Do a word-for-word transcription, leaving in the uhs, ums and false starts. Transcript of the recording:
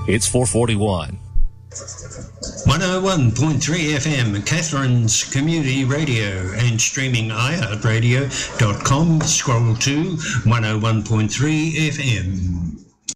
It's four forty-one. one oh one point three F M, Catherine's Community Radio, and streaming i heart radio dot com. Scroll to one oh one point three F M.